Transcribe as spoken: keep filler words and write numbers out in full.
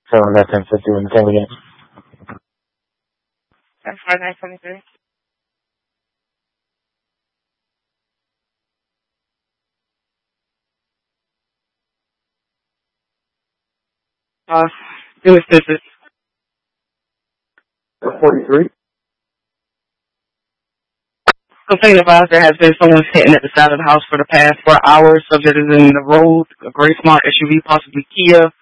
seven ten fifty when you came again. That's five nine twenty three. Uh, it was this. forty-three. Complaint advised there has been someone sitting at the side of the house for the past four hours. Subject is in the road, a gray smart S U V, possibly Kia.